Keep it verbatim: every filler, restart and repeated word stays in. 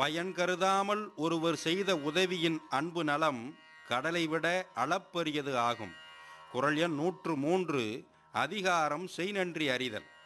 பயன் கருதாமல் ஒருவர் செய்த உதவியின் அன்பு நலம் கடலை விட அளப்பரியது ஆகும். குறள் எண் நூற்று மூன்று. அதிகாரம் செய் நன்றி அறிதல்.